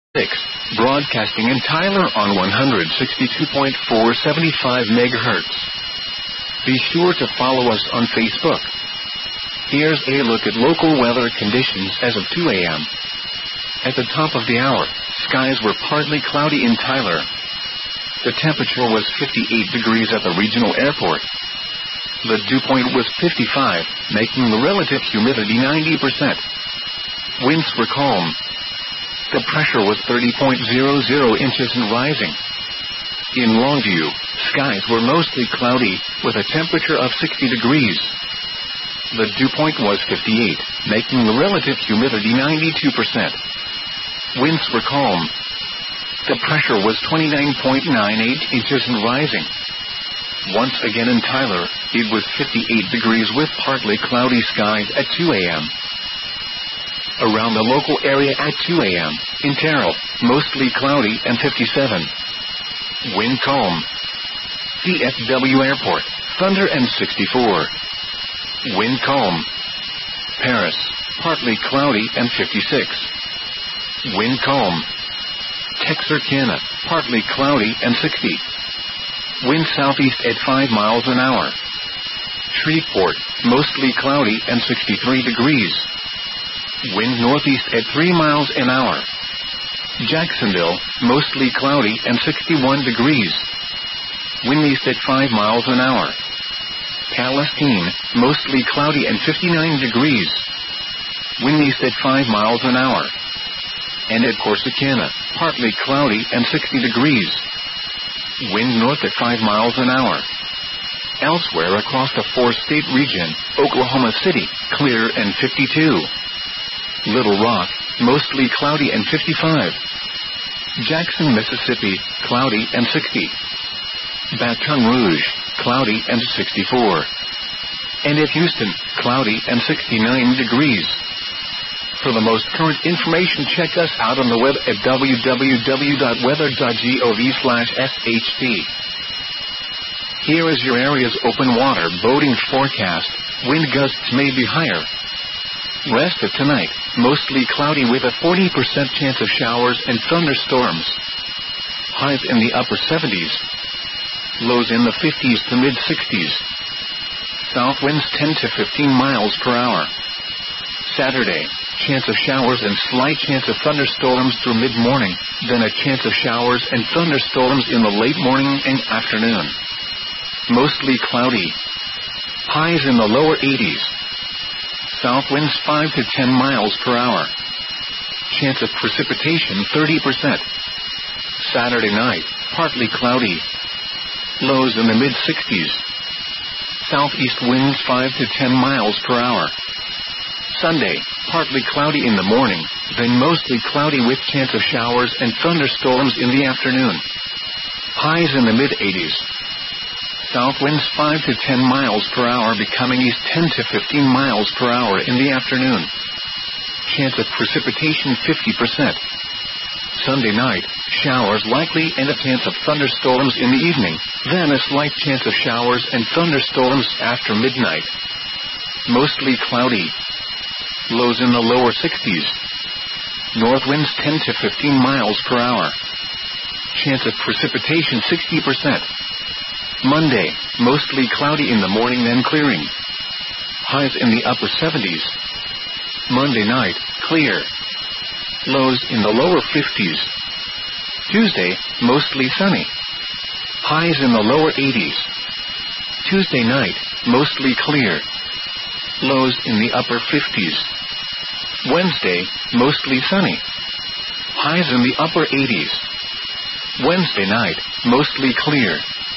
broadcasting in Tyler on 162.475 MHz. Be sure to follow us on Facebook. Here's a look at local weather conditions as of 2 a.m. At the top of the hour, skies were partly cloudy in Tyler. The temperature was 58 degrees at the regional airport. The dew point was 55, making the relative humidity 90%. Winds were calm. The pressure was 30.00 inches and rising. In Longview, skies were mostly cloudy, with a temperature of 60 degrees. The dew point was 58, making the relative humidity 92%. Winds were calm. The pressure was 29.98 inches and rising. Once again in Tyler, it was 58 degrees with partly cloudy skies at 2 a.m. Around the local area at 2 a.m. in Terrell, mostly cloudy and 57. Wind calm. DFW Airport, thunder and 64. Wind calm. Paris, partly cloudy and 56. Wind calm. Texarkana, partly cloudy and 60. Wind southeast at 5 miles an hour. Shreveport, mostly cloudy and 63 degrees. Wind northeast at 3 miles an hour. Jacksonville, mostly cloudy and 61 degrees. Wind east at 5 miles an hour. Palestine, mostly cloudy and 59 degrees. Wind east at 5 miles an hour. And at Corsicana, partly cloudy and 60 degrees. Wind north at 5 miles an hour. Elsewhere across the 4-state region, Oklahoma City, clear and 52. Little Rock, mostly cloudy and 55. Jackson, Mississippi, cloudy and 60. Baton Rouge, cloudy and 64. And at Houston, cloudy and 69 degrees. For the most current information, check us out on the web at www.weather.gov/shp. Here is your area's open water boating forecast. Wind gusts may be higher. Rest of tonight, mostly cloudy with a 40% chance of showers and thunderstorms. Highs in the upper 70s. Lows in the 50s to mid-60s. South winds 10 to 15 miles per hour. Saturday, chance of showers and slight chance of thunderstorms through mid-morning, then a chance of showers and thunderstorms in the late morning and afternoon. Mostly cloudy. Highs in the lower 80s. South winds 5 to 10 miles per hour. Chance of precipitation 30%. Saturday night, partly cloudy. Lows in the mid-60s. Southeast winds 5 to 10 miles per hour. Sunday, partly cloudy in the morning, then mostly cloudy with chance of showers and thunderstorms in the afternoon. Highs in the mid-80s. South winds 5 to 10 miles per hour becoming east 10 to 15 miles per hour in the afternoon. Chance of precipitation 50%. Sunday night, showers likely and a chance of thunderstorms in the evening, then a slight chance of showers and thunderstorms after midnight. Mostly cloudy. Lows in the lower 60s. North winds 10 to 15 miles per hour. Chance of precipitation 60%. Monday, mostly cloudy in the morning then clearing. Highs in the upper 70s. Monday night, clear. Lows in the lower 50s. Tuesday, mostly sunny. Highs in the lower 80s. Tuesday night, mostly clear. Lows in the upper 50s. Wednesday, mostly sunny. Highs in the upper 80s. Wednesday night, mostly clear.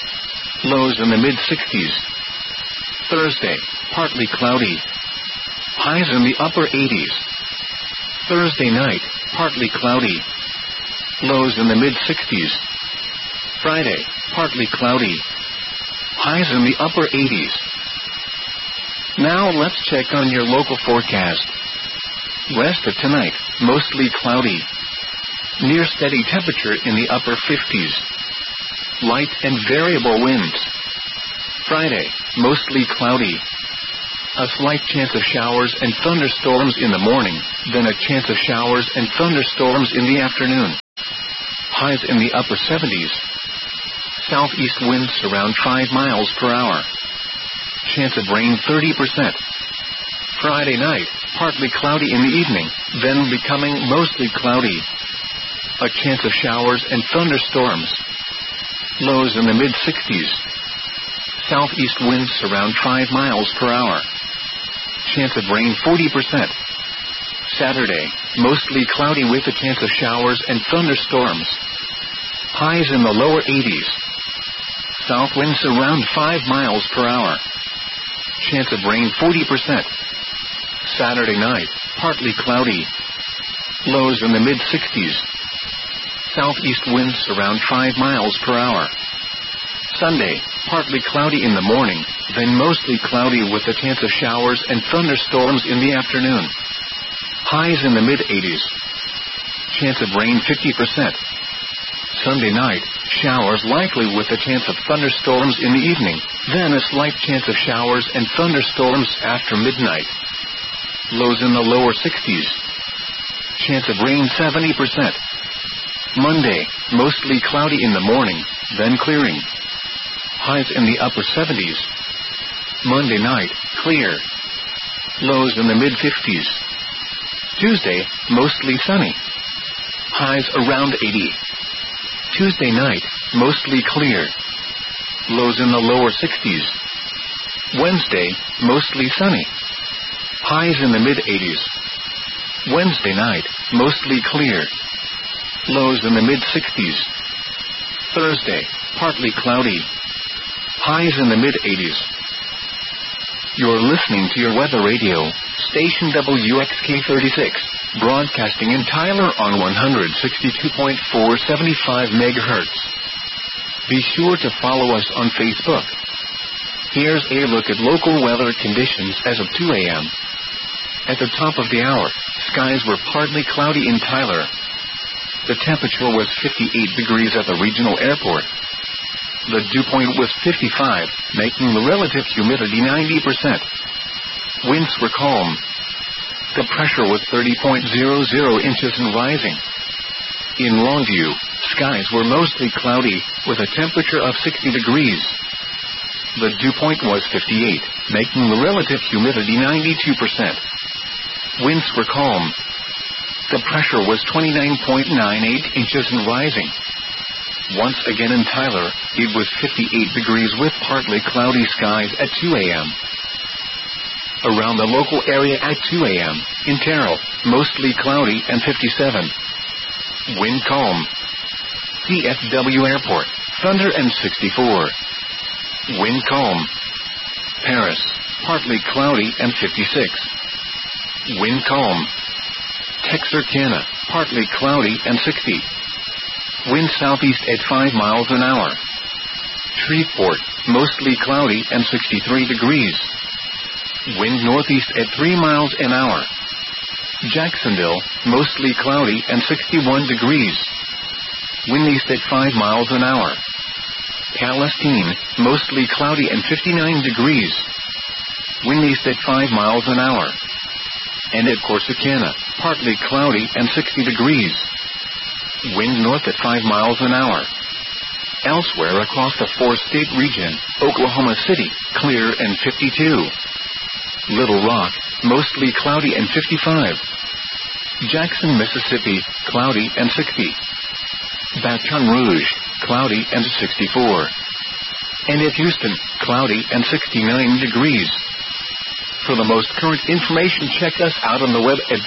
Lows in the mid-60s. Thursday, partly cloudy. Highs in the upper 80s. Thursday night, partly cloudy. Lows in the mid-60s. Friday, partly cloudy. Highs in the upper 80s. Now let's check on your local forecast. Rest of tonight, mostly cloudy. Near steady temperature in the upper 50s. Light and variable winds. Friday, mostly cloudy. A slight chance of showers and thunderstorms in the morning, then a chance of showers and thunderstorms in the afternoon. highs in the upper 70s. Southeast winds around 5 miles per hour. Chance of rain 30%. Friday night, partly cloudy in the evening, then becoming mostly cloudy. A chance of showers and thunderstorms. Lows in the mid-60s. Southeast winds around 5 miles per hour. Chance of rain 40%. Saturday, mostly cloudy with a chance of showers and thunderstorms. Highs in the lower 80s. South winds around 5 miles per hour. Chance of rain 40%. Saturday night, partly cloudy. Lows in the mid-60s. Southeast winds around 5 miles per hour. Sunday, partly cloudy in the morning, then mostly cloudy with a chance of showers and thunderstorms in the afternoon. Highs in the mid-80s. Chance of rain 50%. Sunday night, showers likely with a chance of thunderstorms in the evening, then a slight chance of showers and thunderstorms after midnight. Lows in the lower 60s. Chance of rain 70%. Monday, mostly cloudy in the morning, then clearing. Highs in the upper 70s. Monday night, clear. Lows in the mid-50s. Tuesday, mostly sunny. Highs around 80. Tuesday night, mostly clear. Lows in the lower 60s. Wednesday, mostly sunny. Highs in the mid-80s. Wednesday night, mostly clear. Lows in the mid-60s. Thursday, partly cloudy. Highs in the mid-80s. You're listening to your weather radio, station WXK36, broadcasting in Tyler on 162.475 MHz. Be sure to follow us on Facebook. Here's a look at local weather conditions as of 2 a.m. At the top of the hour, skies were partly cloudy in Tyler. The temperature was 58 degrees at the regional airport. The dew point was 55, making the relative humidity 90%. Winds were calm. The pressure was 30.00 inches and rising. In Longview, skies were mostly cloudy, with a temperature of 60 degrees. The dew point was 58, making the relative humidity 92%. Winds were calm. The pressure was 29.98 inches and rising. Once again in Tyler, it was 58 degrees with partly cloudy skies at 2 a.m. Around the local area at 2 a.m., in Terrell, mostly cloudy and 57. Wind calm. CFW Airport, thunder and 64. Wind calm. Paris, partly cloudy and 56. Wind calm. Texarkana, partly cloudy and 60. Wind southeast at 5 miles an hour. Shreveport, mostly cloudy and 63 degrees. Wind northeast at 3 miles an hour. Jacksonville, mostly cloudy and 61 degrees. Wind east at 5 miles an hour. Palestine, mostly cloudy and 59 degrees. Wind east at 5 miles an hour. And at Corsicana, partly cloudy and 60 degrees. Wind north at 5 miles an hour. Elsewhere across the 4-state region, Oklahoma City, clear and 52. Little Rock, mostly cloudy and 55. Jackson, Mississippi, cloudy and 60. Baton Rouge, cloudy and 64. And at Houston, cloudy and 69 degrees. For the most current information, check us out on the web at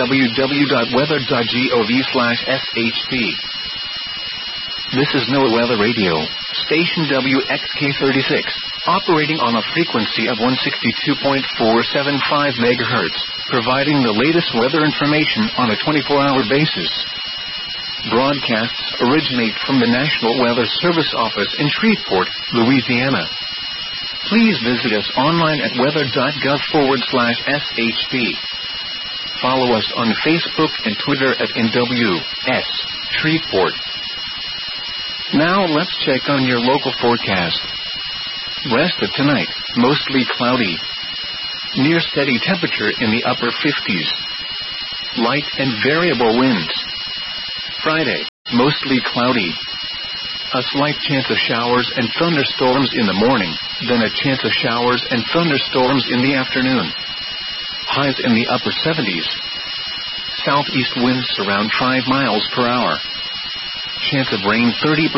www.weather.gov/shp. This is NOAA Weather Radio, station WXK36, operating on a frequency of 162.475 MHz, providing the latest weather information on a 24-hour basis. Broadcasts originate from the National Weather Service office in Shreveport, Louisiana. Please visit us online at weather.gov/shp. Follow us on Facebook and Twitter at NWS Shreveport. Now let's check on your local forecast. Rest of tonight, mostly cloudy. Near steady temperature in the upper 50s. Light and variable winds. Friday, mostly cloudy. A slight chance of showers and thunderstorms in the morning, then a chance of showers and thunderstorms in the afternoon. Highs in the upper 70s. Southeast winds around 5 miles per hour. Chance of rain 30%.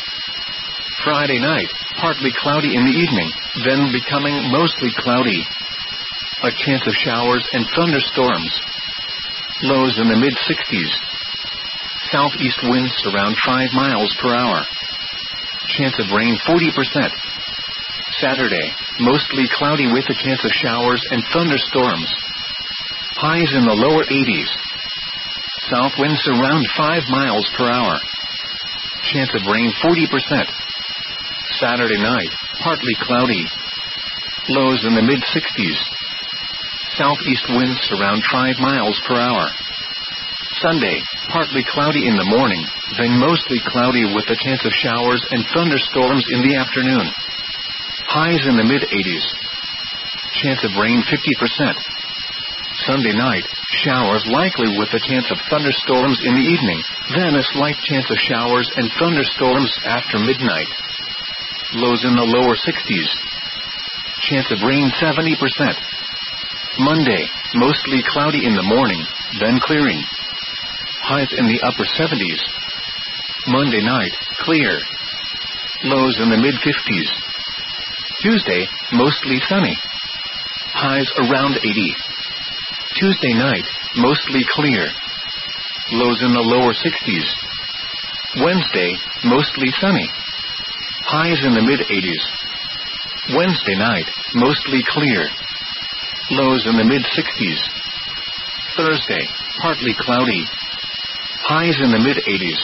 Friday night, partly cloudy in the evening, then becoming mostly cloudy. A chance of showers and thunderstorms. Lows in the mid-60s. Southeast winds around 5 miles per hour. Chance of rain 40%. Saturday, mostly cloudy with a chance of showers and thunderstorms. Highs in the lower 80s. South winds around 5 miles per hour. Chance of rain 40%. Saturday night, partly cloudy. Lows in the mid-60s. Southeast winds around 5 miles per hour. Sunday, partly cloudy in the morning, then mostly cloudy with a chance of showers and thunderstorms in the afternoon. Highs in the mid-80s. Chance of rain 50%. Sunday night, showers likely with a chance of thunderstorms in the evening, then a slight chance of showers and thunderstorms after midnight. Lows in the lower 60s. Chance of rain 70%. Monday, mostly cloudy in the morning, then clearing. Highs in the upper 70s. Monday night, clear. Lows in the mid-50s. Tuesday, mostly sunny. Highs around 80. Tuesday night, mostly clear. Lows in the lower 60s. Wednesday, mostly sunny. Highs in the mid-80s. Wednesday night, mostly clear. Lows in the mid-60s. Thursday, partly cloudy. Highs in the mid-80s.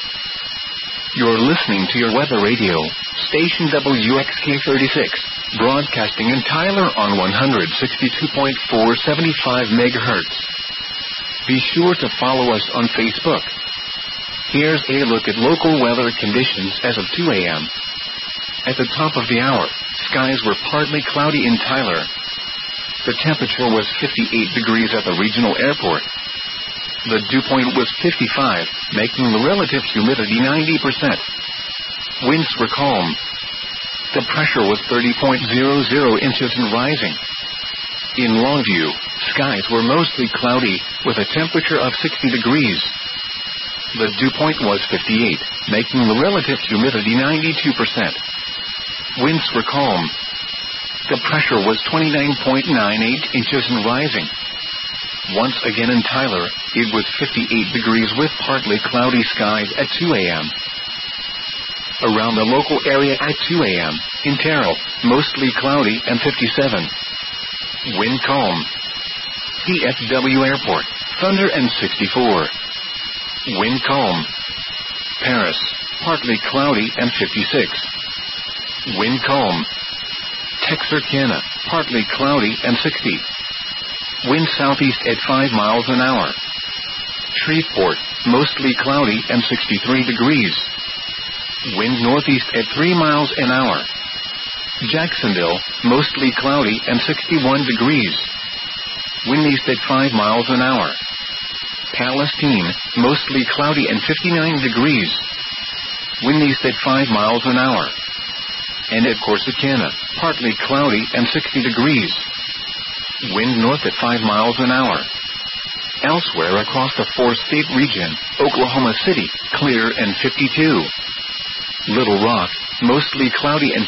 You're listening to your weather radio, station WXK36, broadcasting in Tyler on 162.475 MHz. Be sure to follow us on Facebook. Here's a look at local weather conditions as of 2 a.m. At the top of the hour, skies were partly cloudy in Tyler. The temperature was 58 degrees at the regional airport. The dew point was 55, making the relative humidity 90%. Winds were calm. The pressure was 30.00 inches and rising. In Longview, skies were mostly cloudy, with a temperature of 60 degrees. The dew point was 58, making the relative humidity 92%. Winds were calm. The pressure was 29.98 inches and rising. Once again in Tyler, it was 58 degrees with partly cloudy skies at 2 a.m. Around the local area at 2 a.m., in Terrell, mostly cloudy and 57. Wind calm. DFW Airport, thunder and 64. Wind calm. Paris, partly cloudy and 56. Wind calm. Texarkana, partly cloudy and 60. Wind southeast at 5 miles an hour. Shreveport, mostly cloudy and 63 degrees. Wind northeast at 3 miles an hour. Jacksonville, mostly cloudy and 61 degrees. Wind east at 5 miles an hour. Palestine, mostly cloudy and 59 degrees. Wind east at 5 miles an hour. And at Corsicana, partly cloudy and 60 degrees. Wind north at 5 miles an hour. Elsewhere across the 4-state region, Oklahoma City, clear and 52. Little Rock, mostly cloudy and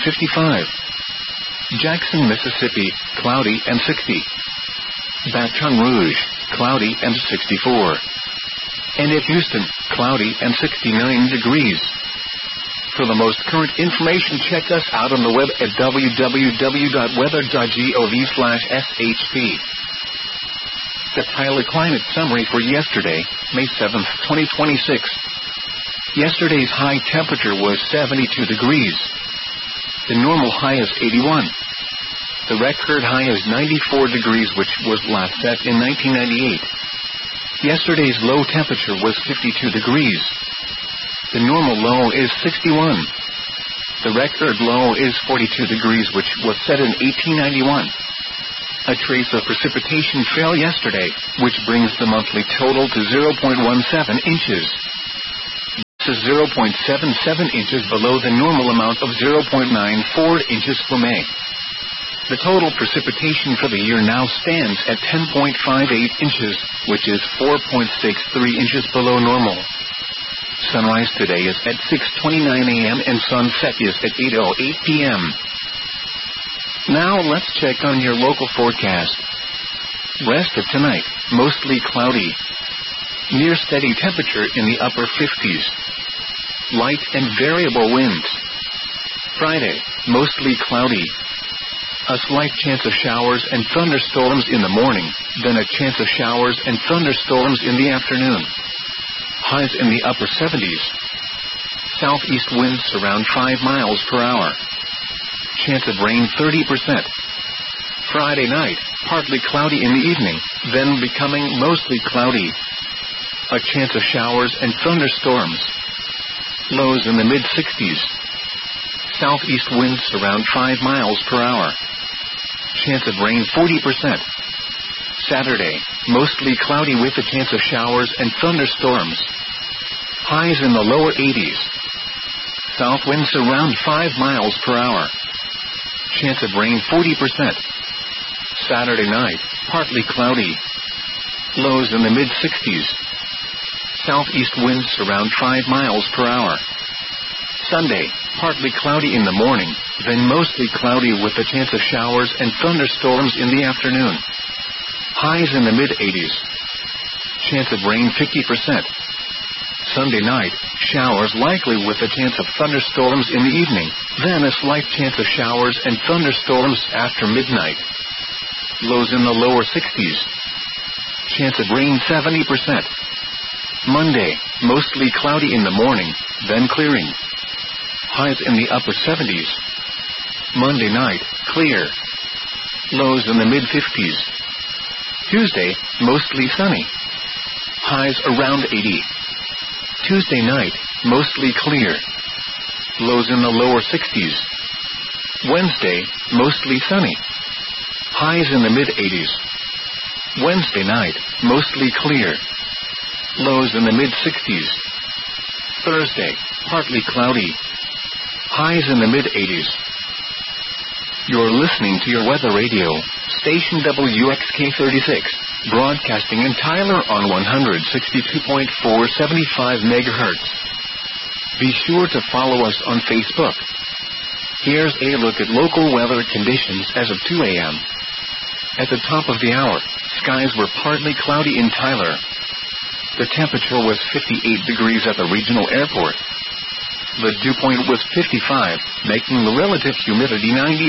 55. Jackson, Mississippi, cloudy and 60. Baton Rouge, cloudy and 64. And at Houston, cloudy and 69 degrees. For the most current information, check us out on the web at www.weather.gov/shp. The Tyler Climate Summary for yesterday, May 7th, 2026. Yesterday's high temperature was 72 degrees. The normal high is 81. The record high is 94 degrees, which was last set in 1998. Yesterday's low temperature was 52 degrees. The normal low is 61. The record low is 42 degrees, which was set in 1891. A trace of precipitation fell yesterday, which brings the monthly total to 0.17 inches. is 0.77 inches below the normal amount of 0.94 inches for May. The total precipitation for the year now stands at 10.58 inches, which is 4.63 inches below normal. Sunrise today is at 6:29 a.m. and sunset is at 8:08 p.m. Now let's check on your local forecast. Rest of tonight, mostly cloudy. Near steady temperature in the upper 50s. Light and variable winds. Friday, mostly cloudy. A slight chance of showers and thunderstorms in the morning, then a chance of showers and thunderstorms in the afternoon. Highs in the upper 70s. Southeast winds around 5 miles per hour. Chance of rain 30%. Friday night, partly cloudy in the evening, then becoming mostly cloudy. A chance of showers and thunderstorms. Lows in the mid-60s. Southeast winds around 5 miles per hour. Chance of rain 40%. Saturday, mostly cloudy with a chance of showers and thunderstorms. Highs in the lower 80s. South winds around 5 miles per hour. Chance of rain 40%. Saturday night, partly cloudy. Lows in the mid-60s. Southeast winds around 5 miles per hour. Sunday, partly cloudy in the morning, then mostly cloudy with a chance of showers and thunderstorms in the afternoon. Highs in the mid-80s. Chance of rain 50%. Sunday night, showers likely with a chance of thunderstorms in the evening, then a slight chance of showers and thunderstorms after midnight. Lows in the lower 60s. Chance of rain 70%. Monday, mostly cloudy in the morning, then clearing. Highs in the upper 70s. Monday night, clear. Lows in the mid-50s. Tuesday, mostly sunny. Highs around 80. Tuesday night, mostly clear. Lows in the lower 60s. Wednesday, mostly sunny. Highs in the mid-80s. Wednesday night, mostly clear. Lows in the mid-60s. Thursday, partly cloudy. Highs in the mid-80s. You're listening to your weather radio, station WXK36, broadcasting in Tyler on 162.475 MHz. Be sure to follow us on Facebook. Here's a look at local weather conditions as of 2 a.m. At the top of the hour, skies were partly cloudy in Tyler. The temperature was 58 degrees at the regional airport. The dew point was 55, making the relative humidity 90%.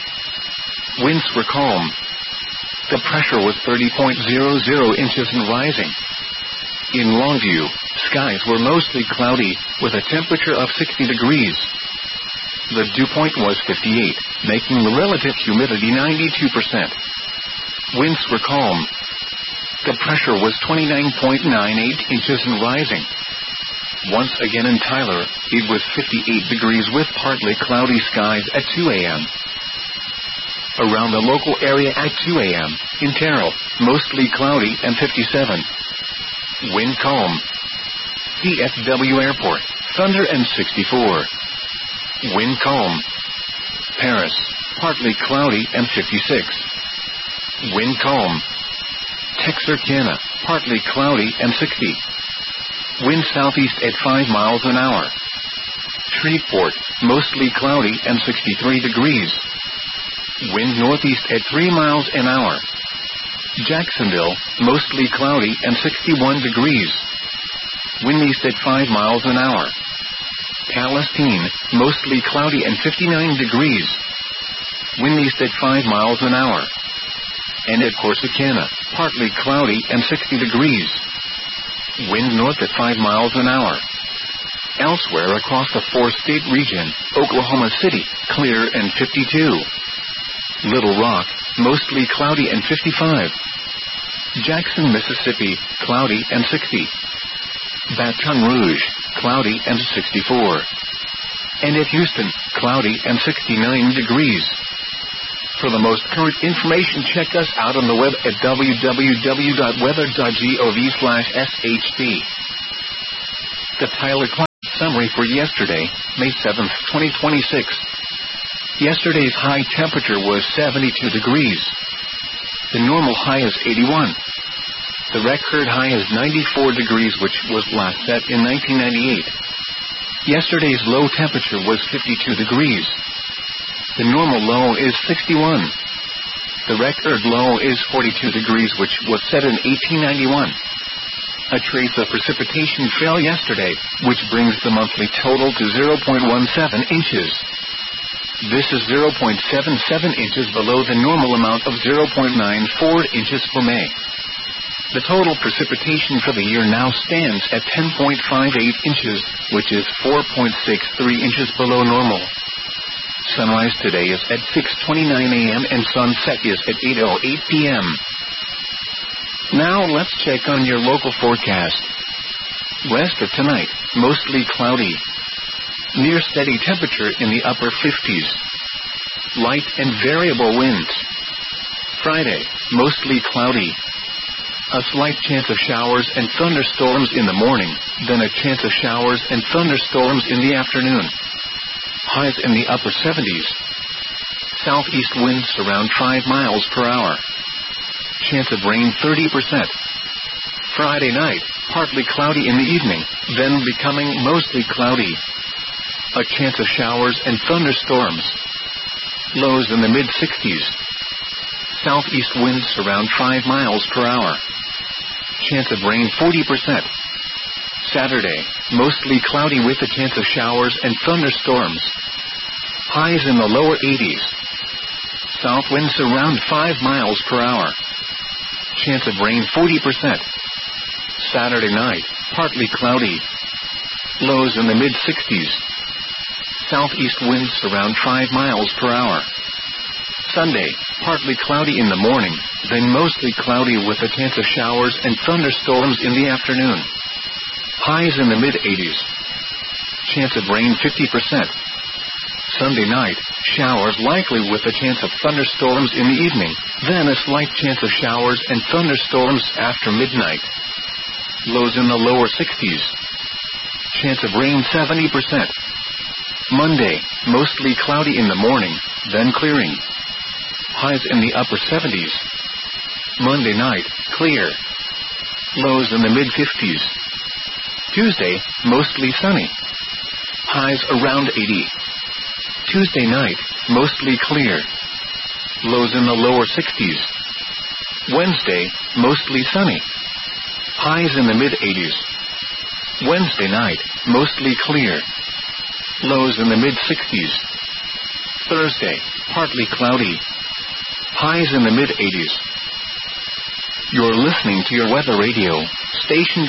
Winds were calm. The pressure was 30.00 inches and rising. In Longview, skies were mostly cloudy, with a temperature of 60 degrees. The dew point was 58, making the relative humidity 92%. Winds were calm. The pressure was 29.98 inches and rising. Once again in Tyler, it was 58 degrees with partly cloudy skies at 2 a.m. Around the local area at 2 a.m., in Terrell, mostly cloudy and 57. Wind calm. DFW Airport, thunder and 64. Wind calm. Paris, partly cloudy and 56. Wind calm. Texarkana, partly cloudy and 60. Wind southeast at 5 miles an hour. Shreveport, mostly cloudy and 63 degrees. Wind northeast at 3 miles an hour. Jacksonville, mostly cloudy and 61 degrees. Wind east at 5 miles an hour. Palestine, mostly cloudy and 59 degrees. Wind east at 5 miles an hour. And at Corsicana, partly cloudy and 60 degrees. Wind north at 5 miles an hour. Elsewhere across the 4-state region, Oklahoma City, clear and 52. Little Rock, mostly cloudy and 55. Jackson, Mississippi, cloudy and 60. Baton Rouge, cloudy and 64. And at Houston, cloudy and 69 degrees. For the most current information, check us out on the web at www.weather.gov/shp. The Tyler Summary for yesterday, May 7th, 2026. Yesterday's high temperature was 72 degrees. The normal high is 81. The record high is 94 degrees, which was last set in 1998. Yesterday's low temperature was 52 degrees. The normal low is 61. The record low is 42 degrees, which was set in 1891. A trace of precipitation fell yesterday, which brings the monthly total to 0.17 inches. This is 0.77 inches below the normal amount of 0.94 inches for May. The total precipitation for the year now stands at 10.58 inches, which is 4.63 inches below normal. Sunrise today is at 6:29 a.m. and sunset is at 8:08 p.m. Now let's check on your local forecast. Rest of tonight, mostly cloudy. Near steady temperature in the upper 50s. Light and variable winds. Friday, mostly cloudy. A slight chance of showers and thunderstorms in the morning, then a chance of showers and thunderstorms in the afternoon. Highs in the upper 70s. Southeast winds around 5 miles per hour. Chance of rain 30%. Friday night, partly cloudy in the evening, then becoming mostly cloudy. A chance of showers and thunderstorms. Lows in the mid-60s. Southeast winds around 5 miles per hour. Chance of rain 40%. Saturday, mostly cloudy with a chance of showers and thunderstorms. Highs in the lower 80s. South winds around 5 miles per hour. Chance of rain 40%. Saturday night, partly cloudy. Lows in the mid-60s. Southeast winds around 5 miles per hour. Sunday, partly cloudy in the morning, then mostly cloudy with a chance of showers and thunderstorms in the afternoon. Highs in the mid-80s. Chance of rain 50%. Sunday night, showers likely with a chance of thunderstorms in the evening, then a slight chance of showers and thunderstorms after midnight. Lows in the lower 60s. Chance of rain 70%. Monday, mostly cloudy in the morning, then clearing. Highs in the upper 70s. Monday night, clear. Lows in the mid-50s. Tuesday, mostly sunny. Highs around 80. Tuesday night, mostly clear. Lows in the lower 60s. Wednesday, mostly sunny. Highs in the mid-80s. Wednesday night, mostly clear. Lows in the mid-60s. Thursday, partly cloudy. Highs in the mid-80s. You're listening to your weather radio, station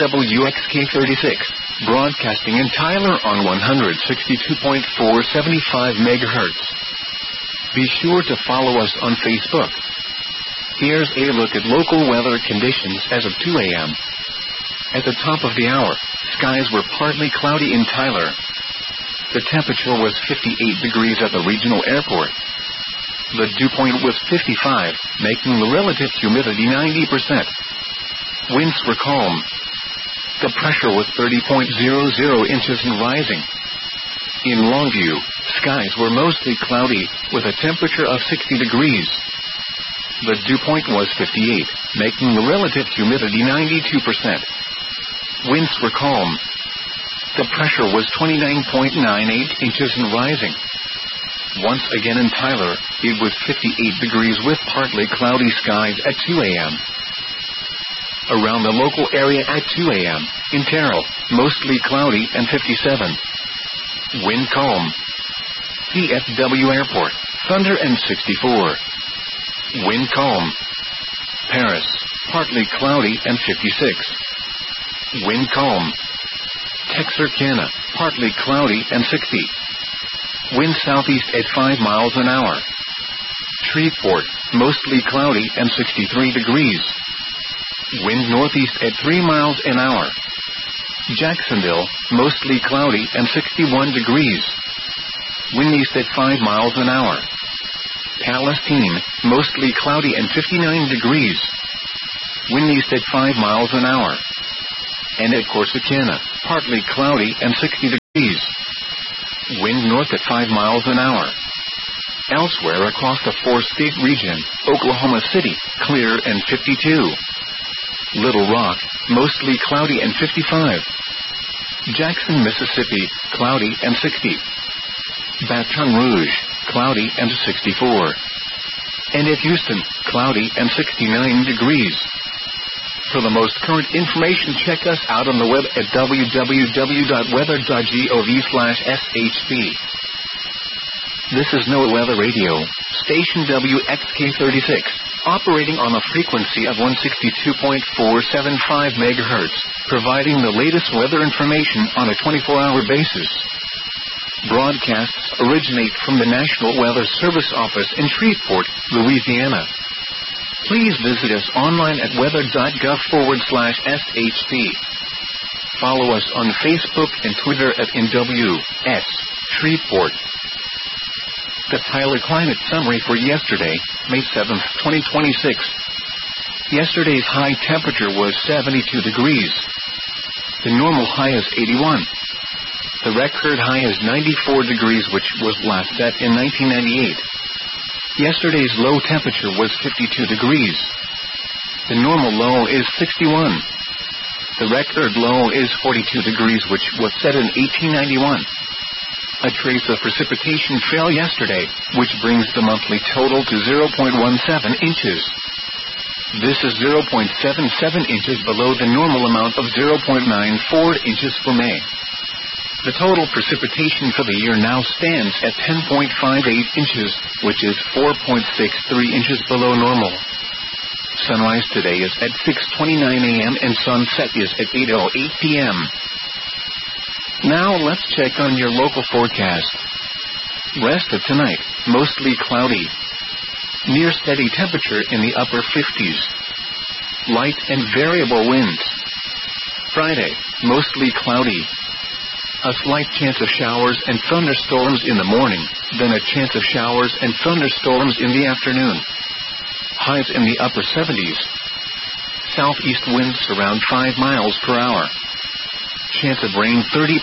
WXK36, broadcasting in Tyler on 162.475 MHz. Be sure to follow us on Facebook. Here's a look at local weather conditions as of 2 a.m. At the top of the hour, skies were partly cloudy in Tyler. The temperature was 58 degrees at the regional airport. The dew point was 55, making the relative humidity 90%. Winds were calm. The pressure was 30.00 inches and rising. In Longview, skies were mostly cloudy, with a temperature of 60 degrees. The dew point was 58, making the relative humidity 92%. Winds were calm. The pressure was 29.98 inches and rising. Once again in Tyler, it was 58 degrees with partly cloudy skies at 2 a.m. Around the local area at 2 a.m., in Terrell, mostly cloudy and 57. Wind calm. DFW Airport, thunder and 64. Wind calm. Paris, partly cloudy and 56. Wind calm. Texarkana, partly cloudy and 60. Wind southeast at 5 miles an hour. Shreveport, mostly cloudy and 63 degrees. Wind northeast at 3 miles an hour. Jacksonville, mostly cloudy and 61 degrees. Wind east at 5 miles an hour. Palestine, mostly cloudy and 59 degrees. Wind east at 5 miles an hour. And at Corsicana, partly cloudy and 60 degrees. Wind north at 5 miles an hour. Elsewhere across the 4-state region, Oklahoma City, clear and 52. Little Rock, mostly cloudy and 55. Jackson, Mississippi, cloudy and 60. Baton Rouge, cloudy and 64. And at Houston, cloudy and 69 degrees. For the most current information, check us out on the web at www.weather.gov/shp. This is NOAA Weather Radio, station WXK36, operating on a frequency of 162.475 MHz, providing the latest weather information on a 24-hour basis. Broadcasts originate from the National Weather Service office in Shreveport, Louisiana. Please visit us online at weather.gov/shp. Follow us on Facebook and Twitter at NWS Shreveport. The Tyler Climate Summary for yesterday, May 7th, 2026. Yesterday's high temperature was 72 degrees. The normal high is 81. The record high is 94 degrees, which was last set in 1998. Yesterday's low temperature was 52 degrees. The normal low is 61. The record low is 42 degrees, which was set in 1891. A trace of precipitation fell yesterday, which brings the monthly total to 0.17 inches. This is 0.77 inches below the normal amount of 0.94 inches for May. The total precipitation for the year now stands at 10.58 inches, which is 4.63 inches below normal. Sunrise today is at 6:29 a.m. and sunset is at 8:08 p.m. Now let's check on your local forecast. Rest of tonight, mostly cloudy. Near steady temperature in the upper 50s. Light and variable winds. Friday, mostly cloudy. A slight chance of showers and thunderstorms in the morning, then a chance of showers and thunderstorms in the afternoon. Highs in the upper 70s. Southeast winds around 5 miles per hour. Chance of rain 30%.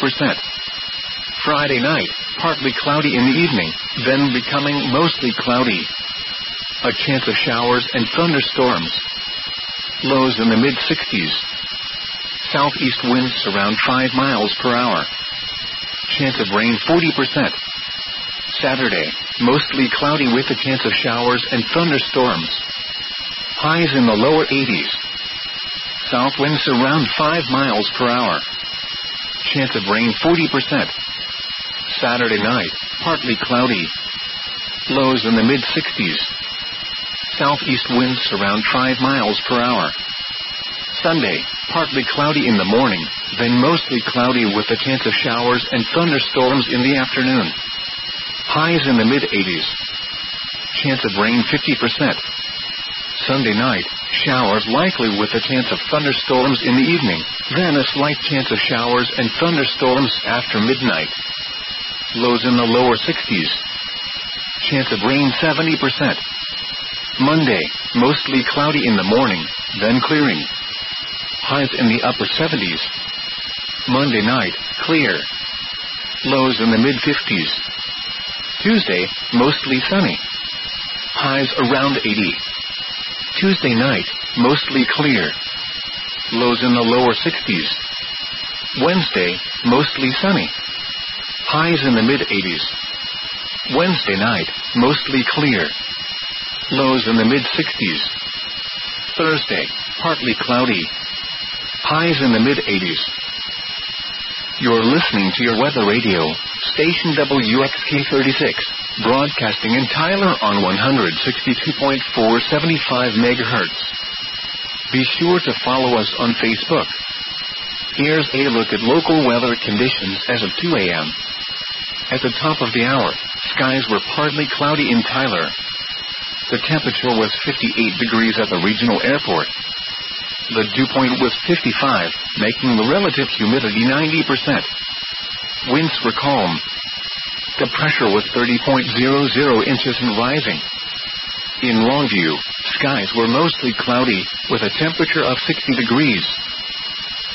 Friday night, partly cloudy in the evening, then becoming mostly cloudy. A chance of showers and thunderstorms. Lows in the mid-60s. Southeast winds around 5 miles per hour. Chance of rain 40%. Saturday, mostly cloudy with a chance of showers and thunderstorms. Highs in the lower 80s. South winds around 5 miles per hour. Chance of rain 40%. Saturday night, partly cloudy. Lows in the mid-60s. Southeast winds around 5 miles per hour. Sunday, partly cloudy in the morning, then mostly cloudy with a chance of showers and thunderstorms in the afternoon. Highs in the mid-80s. Chance of rain 50%. Sunday night, showers likely with a chance of thunderstorms in the evening, then a slight chance of showers and thunderstorms after midnight. Lows in the lower 60s. Chance of rain 70%. Monday, mostly cloudy in the morning, then clearing. Highs in the upper 70s. Monday night, clear. Lows in the mid-50s. Tuesday, mostly sunny. Highs around 80. Tuesday night, mostly clear. Lows in the lower 60s. Wednesday, mostly sunny. Highs in the mid-80s. Wednesday night, mostly clear. Lows in the mid-60s. Thursday, partly cloudy. Highs in the mid-80s. You're listening to your weather radio, station WXK36, broadcasting in Tyler on 162.475 MHz. Be sure to follow us on Facebook. Here's a look at local weather conditions as of 2 a.m. At the top of the hour, skies were partly cloudy in Tyler. The temperature was 58 degrees at the regional airport. The dew point was 55, making the relative humidity 90%. Winds were calm. The pressure was 30.00 inches and rising. In Longview, skies were mostly cloudy, with a temperature of 60 degrees.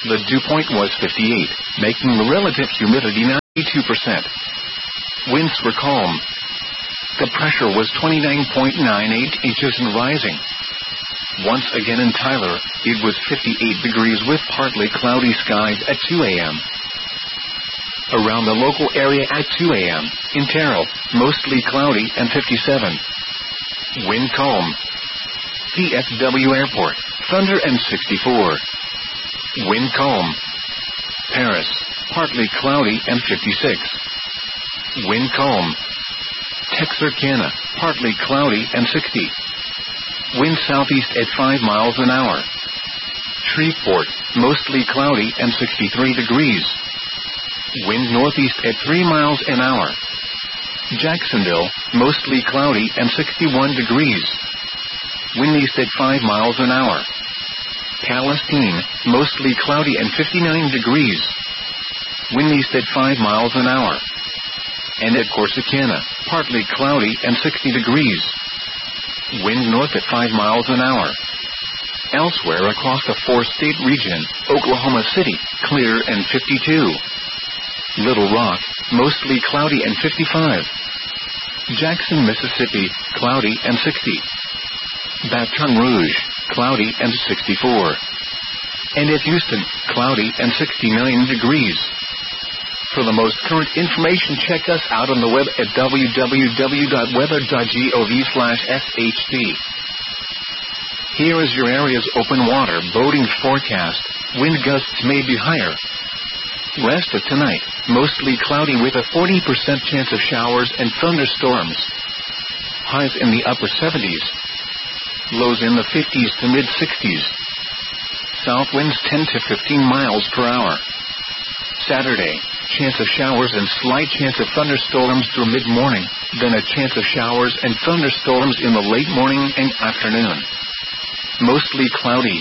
The dew point was 58, making the relative humidity 92%. Winds were calm. The pressure was 29.98 inches and rising. Once again in Tyler, it was 58 degrees with partly cloudy skies at 2 a.m. Around the local area at 2 a.m., in Terrell, mostly cloudy and 57. Wind calm. DFW Airport, thunder and 64. Wind calm. Paris, partly cloudy and 56. Wind calm. Texarkana, partly cloudy and 60. Wind southeast at 5 miles an hour. Shreveport, mostly cloudy and 63 degrees. Wind northeast at 3 miles an hour. Jacksonville, mostly cloudy and 61 degrees. Wind east at 5 miles an hour. Palestine, mostly cloudy and 59 degrees. Wind east at 5 miles an hour. And at Corsicana, partly cloudy and 60 degrees. Wind north at 5 miles an hour. Elsewhere across the 4-state region, Oklahoma City, clear and 52. Little Rock, mostly cloudy and 55. Jackson, Mississippi, cloudy and 60. Baton Rouge, cloudy and 64. And at Houston, cloudy and 69 degrees. For the most current information, check us out on the web at www.weather.gov/SHT. Here is your area's open water boating forecast. Wind gusts may be higher. Rest of tonight, mostly cloudy with a 40% chance of showers and thunderstorms. Highs in the upper 70s. Lows in the 50s to mid-60s. South winds 10 to 15 miles per hour. Saturday, chance of showers and slight chance of thunderstorms through mid-morning, then a chance of showers and thunderstorms in the late morning and afternoon. Mostly cloudy.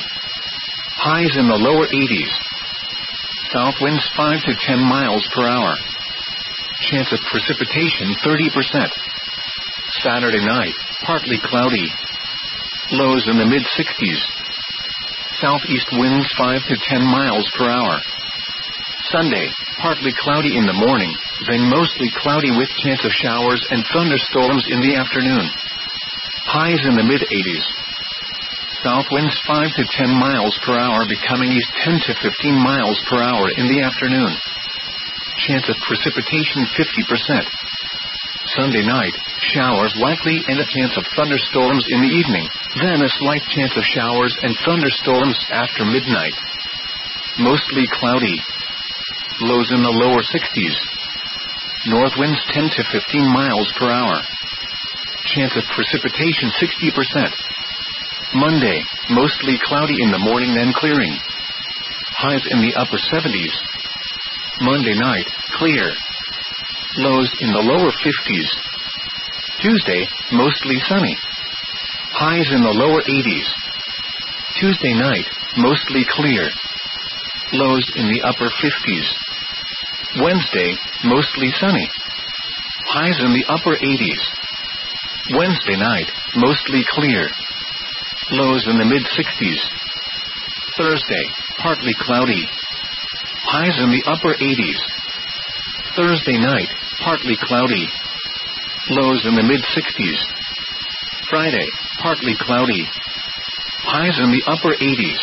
Highs in the lower 80s. South winds 5 to 10 miles per hour. Chance of precipitation 30%. Saturday night, partly cloudy. Lows in the mid-60s. Southeast winds 5 to 10 miles per hour. Sunday, partly cloudy in the morning, then mostly cloudy with chance of showers and thunderstorms in the afternoon. Highs in the mid-80s. South winds 5 to 10 miles per hour becoming east 10 to 15 miles per hour in the afternoon. Chance of precipitation 50%. Sunday night, showers likely and a chance of thunderstorms in the evening, then a slight chance of showers and thunderstorms after midnight. Mostly cloudy. Lows in the lower 60s. North winds 10 to 15 miles per hour. Chance of precipitation 60%. Monday, mostly cloudy in the morning then clearing. Highs in the upper 70s. Monday night, clear. Lows in the lower 50s. Tuesday, mostly sunny. Highs in the lower 80s. Tuesday night, mostly clear. Lows in the upper 50s. Wednesday, mostly sunny. Highs in the upper 80s. Wednesday night, mostly clear. Lows in the mid-60s. Thursday, partly cloudy. Highs in the upper 80s. Thursday night, partly cloudy. Lows in the mid-60s. Friday, partly cloudy. Highs in the upper 80s.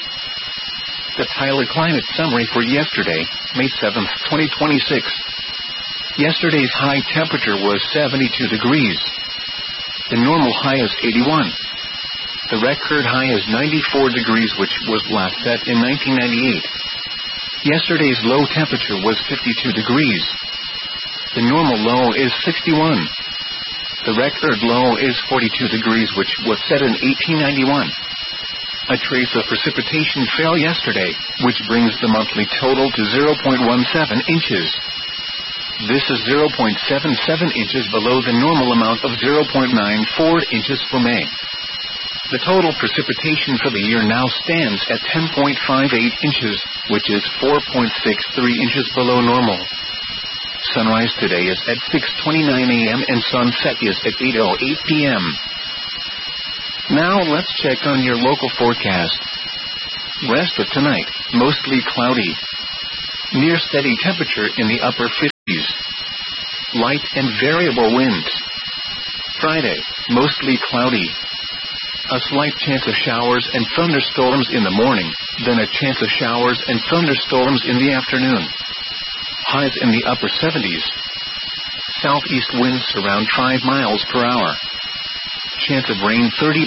The Tyler Climate Summary for yesterday, May 7th, 2026. Yesterday's high temperature was 72 degrees. The normal high is 81. The record high is 94 degrees, which was last set in 1998. Yesterday's low temperature was 52 degrees. The normal low is 61. The record low is 42 degrees, which was set in 1891. A trace of precipitation fell yesterday, which brings the monthly total to 0.17 inches. This is 0.77 inches below the normal amount of 0.94 inches for May. The total precipitation for the year now stands at 10.58 inches, which is 4.63 inches below normal. Sunrise today is at 6:29 a.m. and sunset is at 8:08 p.m. Now let's check on your local forecast. Rest of tonight, mostly cloudy. Near steady temperature in the upper 50s. Light and variable winds. Friday, mostly cloudy. A slight chance of showers and thunderstorms in the morning, then a chance of showers and thunderstorms in the afternoon. Highs in the upper 70s. Southeast winds around 5 miles per hour. Chance of rain 30%.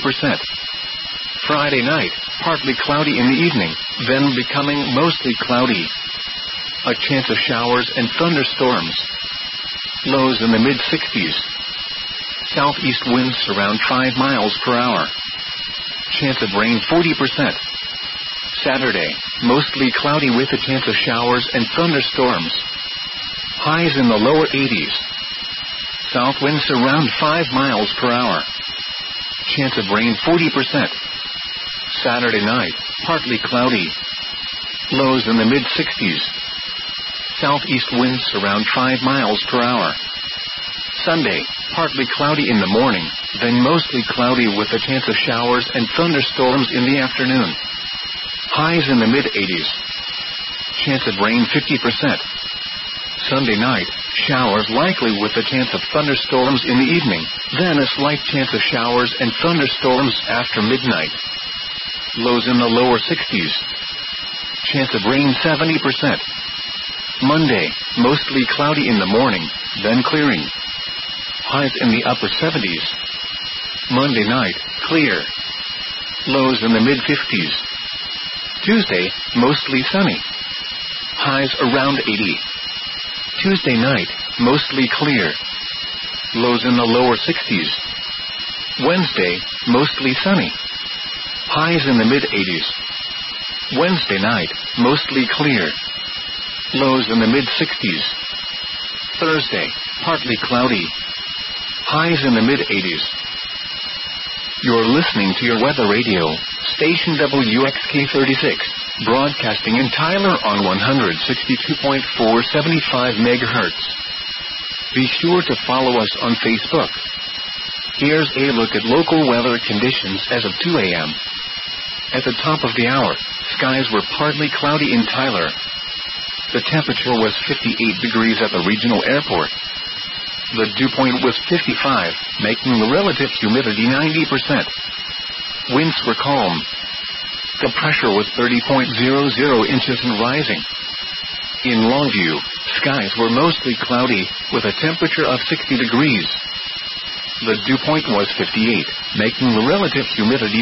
Friday night, partly cloudy in the evening, then becoming mostly cloudy. A chance of showers and thunderstorms. Lows in the mid-60s. Southeast winds around 5 miles per hour. Chance of rain 40%. Saturday, mostly cloudy with a chance of showers and thunderstorms. Highs in the lower 80s. South winds around 5 miles per hour. Chance of rain 40%. Saturday night, partly cloudy. Lows in the mid-60s. Southeast winds around 5 miles per hour. Sunday, partly cloudy in the morning, then mostly cloudy with a chance of showers and thunderstorms in the afternoon. Highs in the mid-80s. Chance of rain 50%. Sunday night, showers likely with a chance of thunderstorms in the evening, then a slight chance of showers and thunderstorms after midnight. Lows in the lower 60s. Chance of rain 70%. Monday, mostly cloudy in the morning, then clearing. Highs in the upper 70s. Monday night, clear. Lows in the mid-50s. Tuesday, mostly sunny. Highs around 80. Tuesday night, mostly clear. Lows in the lower 60s. Wednesday, mostly sunny. Highs in the mid-80s. Wednesday night, mostly clear. Lows in the mid-60s. Thursday, partly cloudy. Highs in the mid-80s. You're listening to your weather radio, station WXK36, broadcasting in Tyler on 162.475 MHz. Be sure to follow us on Facebook. Here's a look at local weather conditions as of 2 a.m. At the top of the hour, skies were partly cloudy in Tyler. The temperature was 58 degrees at the regional airport. The dew point was 55, making the relative humidity 90%. Winds were calm. The pressure was 30.00 inches and rising. In Longview, skies were mostly cloudy, with a temperature of 60 degrees. The dew point was 58, making the relative humidity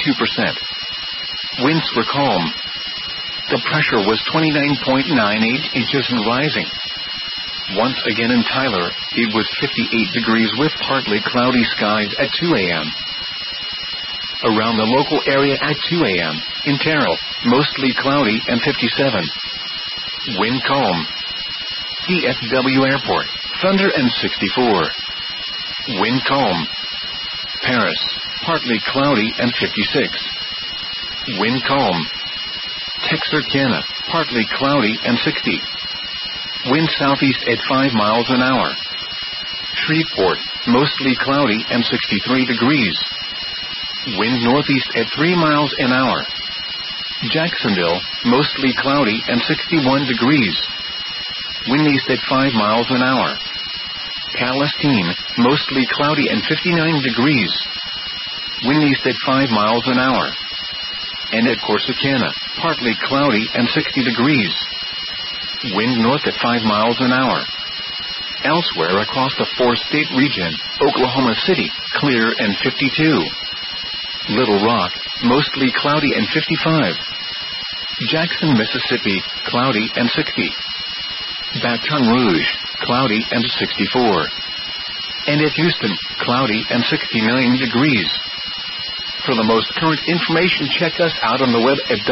92%. Winds were calm. The pressure was 29.98 inches and rising. Once again in Tyler, it was 58 degrees with partly cloudy skies at 2 a.m. Around the local area at 2 a.m., in Terrell, mostly cloudy and 57. Wind calm. DFW Airport, thunder and 64. Wind calm. Paris, partly cloudy and 56. Wind calm. Texarkana, partly cloudy and 60. Wind southeast at 5 miles an hour. Shreveport, mostly cloudy and 63 degrees. Wind northeast at 3 miles an hour. Jacksonville, mostly cloudy and 61 degrees. Wind east at 5 miles an hour. Palestine, mostly cloudy and 59 degrees. Wind east at 5 miles an hour. And at Corsicana, partly cloudy and 60 degrees. Wind north at 5 miles an hour. Elsewhere across the 4-state region, Oklahoma City, clear and 52. Little Rock, mostly cloudy and 55. Jackson, Mississippi, cloudy and 60. Baton Rouge, cloudy and 64. And at Houston, cloudy and 69 degrees. For the most current information, check us out on the web at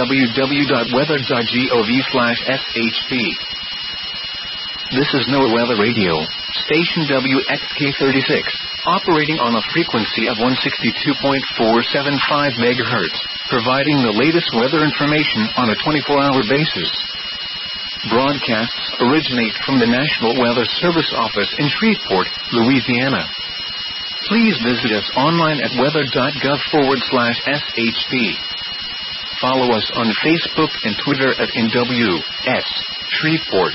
www.weather.gov/shp. This is NOAA Weather Radio, station WXK36, operating on a frequency of 162.475 MHz, providing the latest weather information on a 24-hour basis. Broadcasts originate from the National Weather Service office in Shreveport, Louisiana. Please visit us online at weather.gov/shp. Follow us on Facebook and Twitter at NWS Shreveport.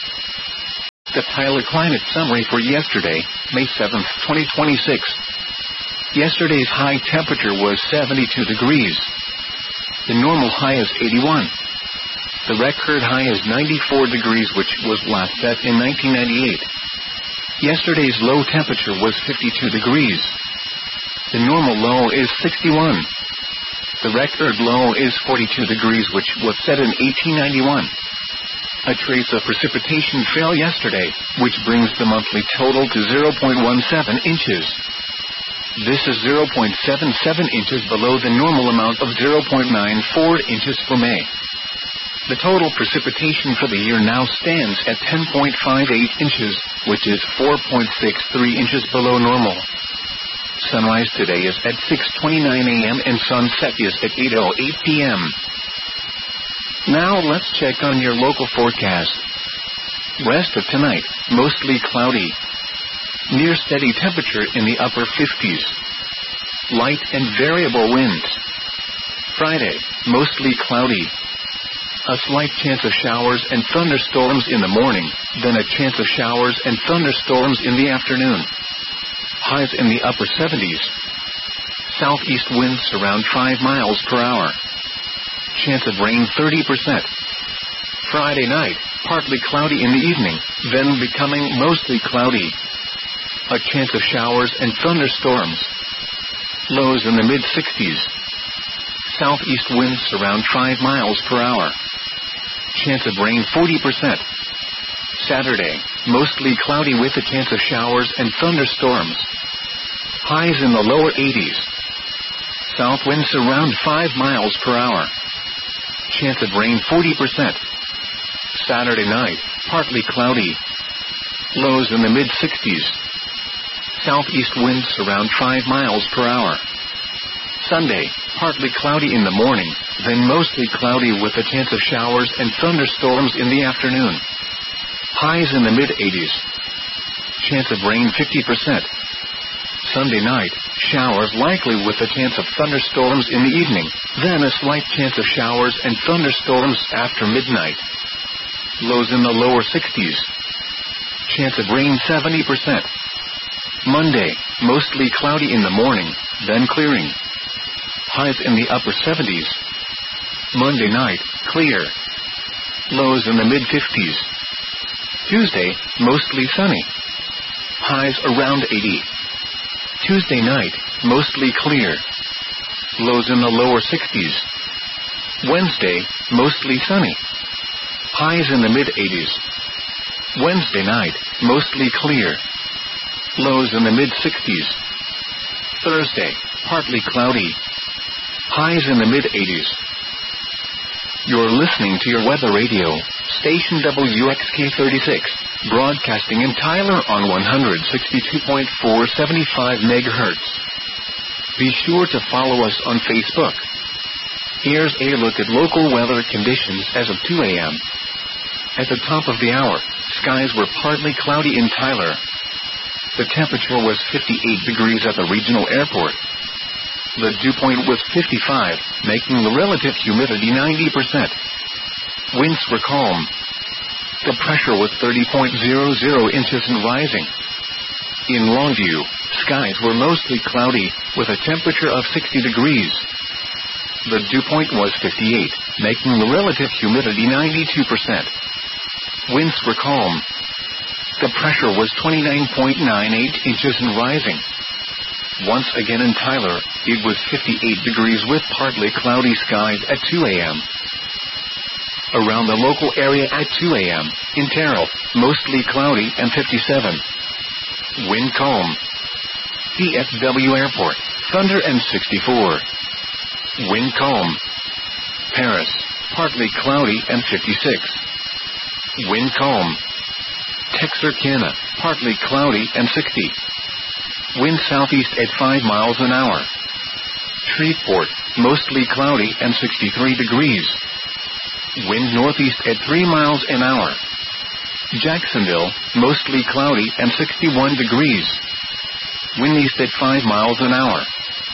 The Tyler Climate Summary for yesterday, May 7th, 2026. Yesterday's high temperature was 72 degrees. The normal high is 81. The record high is 94 degrees, which was last set in 1998. Yesterday's low temperature was 52 degrees. The normal low is 61. The record low is 42 degrees, which was set in 1891. A trace of precipitation fell yesterday, which brings the monthly total to 0.17 inches. This is 0.77 inches below the normal amount of 0.94 inches for May. The total precipitation for the year now stands at 10.58 inches, which is 4.63 inches below normal. Sunrise today is at 6:29 a.m. and sunset is at 8:08 p.m. Now let's check on your local forecast. Rest of tonight, mostly cloudy. Near steady temperature in the upper 50s. Light and variable winds. Friday, mostly cloudy. A slight chance of showers and thunderstorms in the morning, then a chance of showers and thunderstorms in the afternoon. Highs in the upper 70s. Southeast winds around 5 miles per hour. Chance of rain 30%. Friday night, partly cloudy in the evening, then becoming mostly cloudy. A chance of showers and thunderstorms. Lows in the mid-60s. Southeast winds around 5 miles per hour. Chance of rain 40%. Saturday, mostly cloudy with a chance of showers and thunderstorms. Highs in the lower 80s. South winds around 5 miles per hour. Chance of rain 40%. Saturday night, partly cloudy. Lows in the mid-60s. Southeast winds around 5 miles per hour. Sunday, partly cloudy in the morning, then mostly cloudy with a chance of showers and thunderstorms in the afternoon. Highs in the mid-80s. Chance of rain 50%. Sunday night, showers likely with a chance of thunderstorms in the evening, then a slight chance of showers and thunderstorms after midnight. Lows in the lower 60s. Chance of rain 70%. Monday, mostly cloudy in the morning, then clearing. Highs in the upper 70s. Monday night, clear. Lows in the mid-50s. Tuesday, mostly sunny. Highs around 80. Tuesday night, mostly clear. Lows in the lower 60s. Wednesday, mostly sunny. Highs in the mid-80s. Wednesday night, mostly clear. Lows in the mid-60s. Thursday, partly cloudy. Highs in the mid-80s. You're listening to your weather radio, station WXK36, broadcasting in Tyler on 162.475 MHz. Be sure to follow us on Facebook. Here's a look at local weather conditions as of 2 a.m. At the top of the hour, skies were partly cloudy in Tyler. The temperature was 58 degrees at the regional airport. The dew point was 55, making the relative humidity 90%. Winds were calm. The pressure was 30.00 inches and rising. In Longview, skies were mostly cloudy, with a temperature of 60 degrees. The dew point was 58, making the relative humidity 92%. Winds were calm. The pressure was 29.98 inches and rising. Once again in Tyler, it was 58 degrees with partly cloudy skies at 2 a.m. Around the local area at 2 a.m., in Terrell, mostly cloudy and 57. Wind calm. DFW Airport, thunder and 64. Wind calm. Paris, partly cloudy and 56. Wind calm. Texarkana, partly cloudy and 60. Wind southeast at 5 miles an hour. Shreveport, mostly cloudy and 63 degrees. Wind northeast at 3 miles an hour. Jacksonville, mostly cloudy and 61 degrees. Wind east at 5 miles an hour.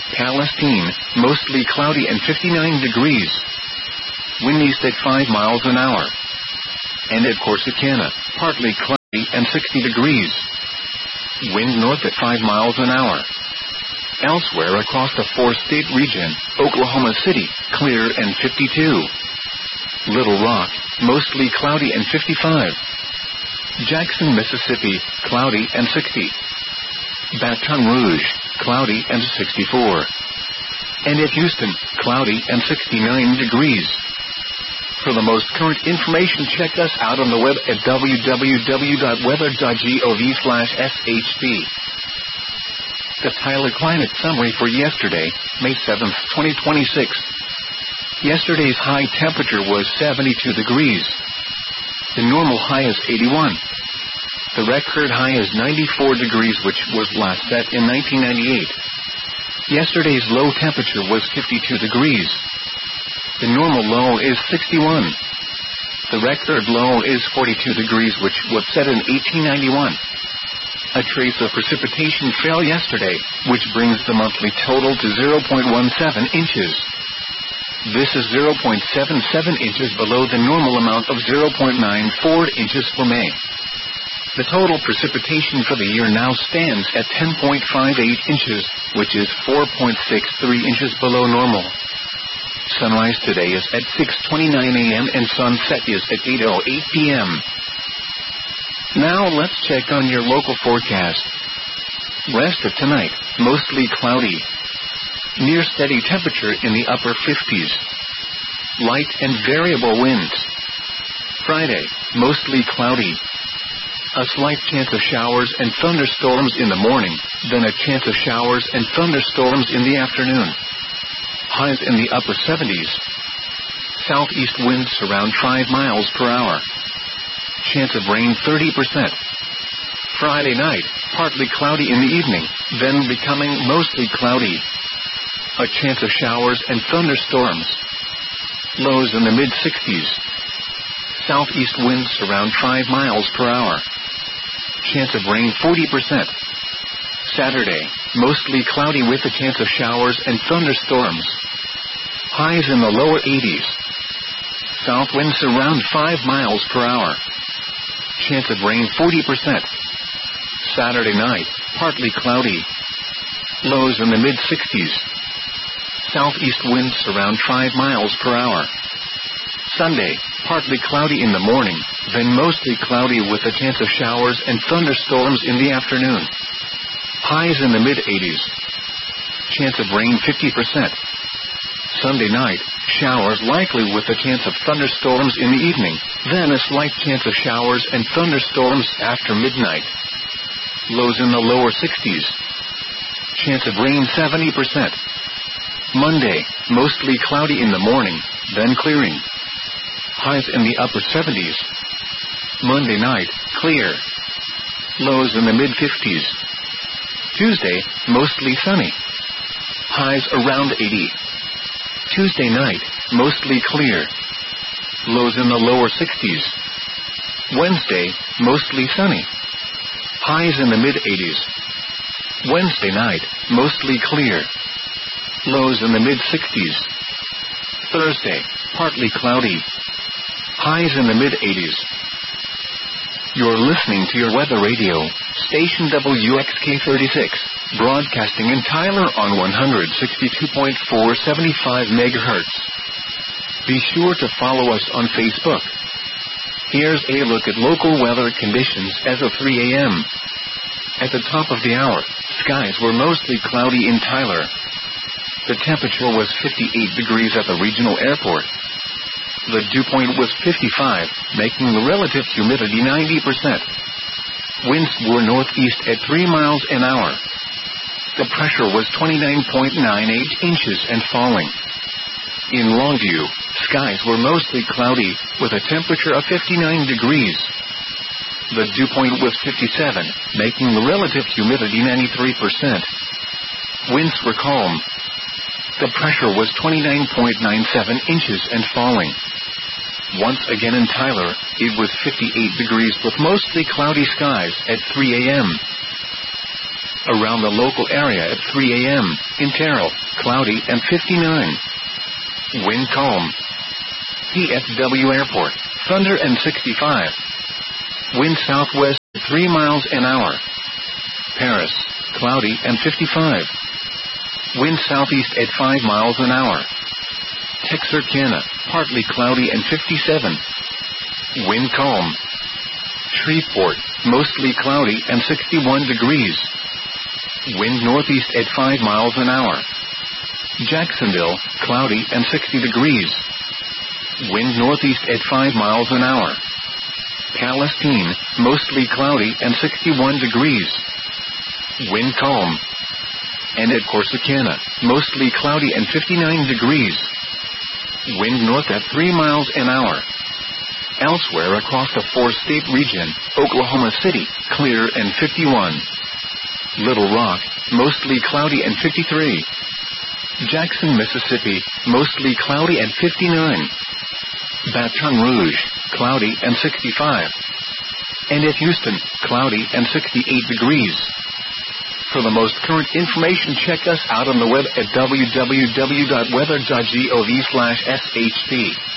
Palestine, mostly cloudy and 59 degrees. Wind east at 5 miles an hour. And at Corsicana, partly cloudy and 60 degrees. Wind north at 5 miles an hour. Elsewhere across the 4-state region, Oklahoma City, clear and 52. Little Rock, mostly cloudy and 55. Jackson, Mississippi, cloudy and 60. Baton Rouge, cloudy and 64. And at Houston, cloudy and 69 degrees. For the most current information, check us out on the web at www.weather.gov/shp. The Tyler Climate Summary for yesterday, May 7, 2026. Yesterday's high temperature was 72 degrees. The normal high is 81. The record high is 94 degrees, which was last set in 1998. Yesterday's low temperature was 52 degrees. The normal low is 61. The record low is 42 degrees, which was set in 1891. A trace of precipitation fell yesterday, which brings the monthly total to 0.17 inches. This is 0.77 inches below the normal amount of 0.94 inches for May. The total precipitation for the year now stands at 10.58 inches, which is 4.63 inches below normal. Sunrise today is at 6:29 a.m. and sunset is at 8:08 p.m. Now let's check on your local forecast. Rest of tonight, mostly cloudy. Near steady temperature in the upper 50s. Light and variable winds. Friday, mostly cloudy. A slight chance of showers and thunderstorms in the morning, then a chance of showers and thunderstorms in the afternoon. Highs in the upper 70s. Southeast winds around 5 miles per hour. Chance of rain 30%. Friday night, partly cloudy in the evening, then becoming mostly cloudy. A chance of showers and thunderstorms. Lows in the mid-60s. Southeast winds around 5 miles per hour. Chance of rain 40%. Saturday, mostly cloudy with a chance of showers and thunderstorms. Highs in the lower 80s. South winds around 5 miles per hour. Chance of rain 40%. Saturday night, partly cloudy. Lows in the mid-60s. Southeast winds around 5 miles per hour. Sunday, partly cloudy in the morning, then mostly cloudy with a chance of showers and thunderstorms in the afternoon. Highs in the mid-80s. Chance of rain 50%. Sunday night, showers likely with a chance of thunderstorms in the evening, then a slight chance of showers and thunderstorms after midnight. Lows in the lower 60s. Chance of rain 70%. Monday, mostly cloudy in the morning, then clearing. Highs in the upper 70s. Monday night, clear. Lows in the mid-50s. Tuesday, mostly sunny. Highs around 80. Tuesday night, mostly clear. Lows in the lower 60s. Wednesday, mostly sunny. Highs in the mid-80s. Wednesday night, mostly clear. Lows in the mid-60s. Thursday, partly cloudy. Highs in the mid-80s. You're listening to your weather radio, station WXK36, broadcasting in Tyler on 162.475 MHz. Be sure to follow us on Facebook. Here's a look at local weather conditions as of 3 a.m. At the top of the hour, skies were mostly cloudy in Tyler. The temperature was 58 degrees at the regional airport. The dew point was 55, making the relative humidity 90%. Winds were northeast at 3 miles an hour. The pressure was 29.98 inches and falling. In Longview, skies were mostly cloudy, with a temperature of 59 degrees. The dew point was 57, making the relative humidity 93%. Winds were calm. The pressure was 29.97 inches and falling. Once again in Tyler, it was 58 degrees with mostly cloudy skies at 3 a.m. Around the local area at 3 a.m., in Terrell, cloudy and 59. Wind calm. DFW Airport, thunder and 65. Wind southwest 3 miles an hour. Paris, cloudy and 55. Wind southeast at 5 miles an hour. Texarkana, partly cloudy and 57. Wind calm. Shreveport, mostly cloudy and 61 degrees. Wind northeast at 5 miles an hour. Jacksonville, cloudy and 60 degrees. Wind northeast at 5 miles an hour. Palestine, mostly cloudy and 61 degrees. Wind calm. And at Corsicana, mostly cloudy and 59 degrees. Wind north at 3 miles an hour. Elsewhere across the 4-state region, Oklahoma City, clear and 51. Little Rock, mostly cloudy and 53. Jackson, Mississippi, mostly cloudy and 59. Baton Rouge, cloudy and 65. And at Houston, cloudy and 68 degrees. For the most current information, check us out on the web at www.weather.gov/shp.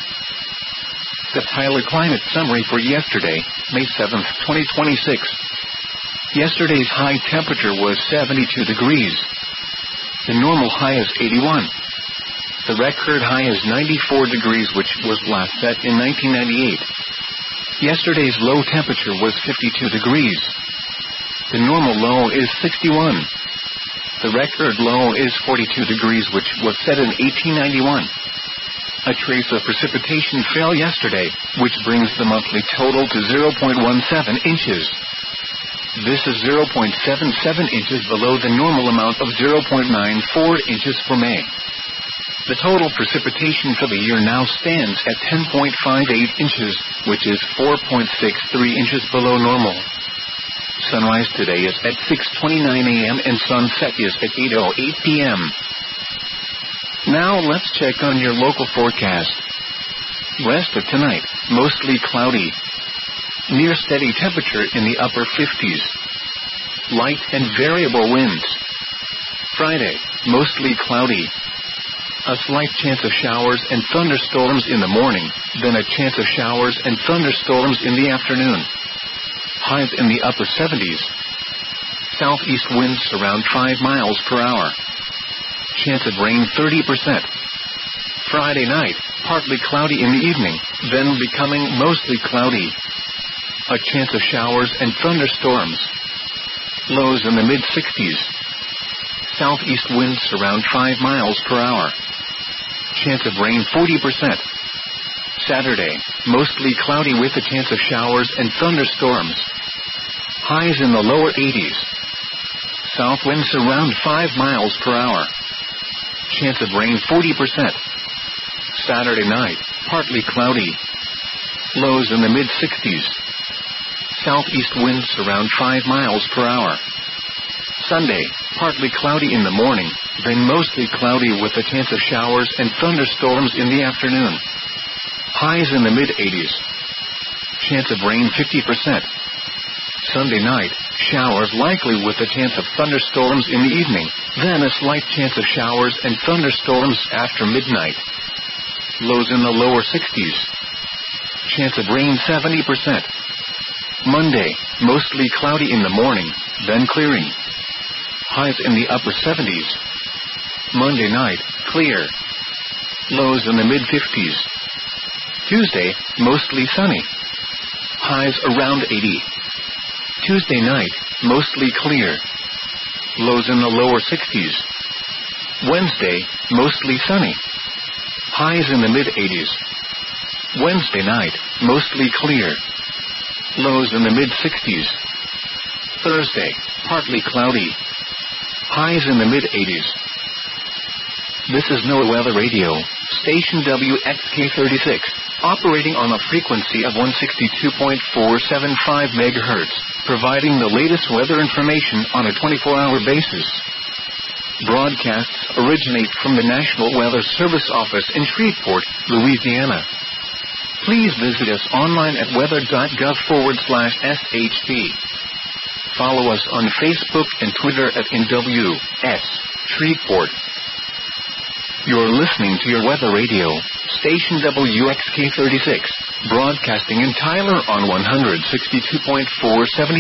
The Tyler Climate Summary for yesterday, May 7th, 2026. Yesterday's high temperature was 72 degrees. The normal high is 81. The record high is 94 degrees, which was last set in 1998. Yesterday's low temperature was 52 degrees. The normal low is 61. The record low is 42 degrees, which was set in 1891. A trace of precipitation fell yesterday, which brings the monthly total to 0.17 inches. This is 0.77 inches below the normal amount of 0.94 inches for May. The total precipitation for the year now stands at 10.58 inches, which is 4.63 inches below normal. Sunrise today is at 6:29 a.m. and sunset is at 8:08 p.m. Now let's check on your local forecast. West of tonight, mostly cloudy. Near steady temperature in the upper 50s. Light and variable winds. Friday, mostly cloudy. A slight chance of showers and thunderstorms in the morning, then a chance of showers and thunderstorms in the afternoon. Highs in the upper 70s. Southeast winds around 5 miles per hour. Chance of rain 30%. Friday night, partly cloudy in the evening, then becoming mostly cloudy. A chance of showers and thunderstorms. Lows in the mid-60s. Southeast winds around 5 miles per hour. Chance of rain 40%. Saturday, mostly cloudy with a chance of showers and thunderstorms. Highs in the lower 80s. South winds around 5 miles per hour. Chance of rain 40%. Saturday night, partly cloudy. Lows in the mid-60s. Southeast winds around 5 miles per hour. Sunday, partly cloudy in the morning, then mostly cloudy with a chance of showers and thunderstorms in the afternoon. Highs in the mid-80s. Chance of rain 50%. Sunday night, showers likely with a chance of thunderstorms in the evening, then a slight chance of showers and thunderstorms after midnight. Lows in the lower 60s. Chance of rain 70%. Monday, mostly cloudy in the morning, then clearing. Highs in the upper 70s. Monday night, clear. Lows in the mid-50s. Tuesday, mostly sunny. Highs around 80. Tuesday night, mostly clear. Lows in the lower 60s. Wednesday, mostly sunny. Highs in the mid-80s. Wednesday night, mostly clear. Lows in the mid-60s. Thursday, partly cloudy. Highs in the mid-80s. This is NOAA Weather Radio, station WXK36, operating on a frequency of 162.475 MHz, providing the latest weather information on a 24-hour basis. Broadcasts originate from the National Weather Service office in Shreveport, Louisiana. Please visit us online at weather.gov/SHP. follow us on Facebook and Twitter at NWS Shreveport. You're listening to your weather radio, station WXK 36, broadcasting in Tyler on 162.470